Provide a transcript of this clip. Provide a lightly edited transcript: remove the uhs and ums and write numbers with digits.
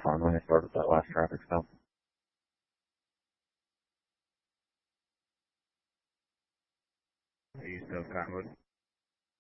fun when I started that last traffic stop. Are you still Cottonwood?